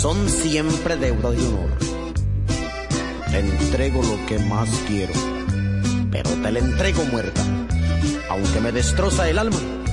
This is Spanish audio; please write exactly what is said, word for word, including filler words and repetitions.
son siempre deuda de honor. Te entrego lo que más quiero, pero te la entrego muerta. Aunque me destroza el alma,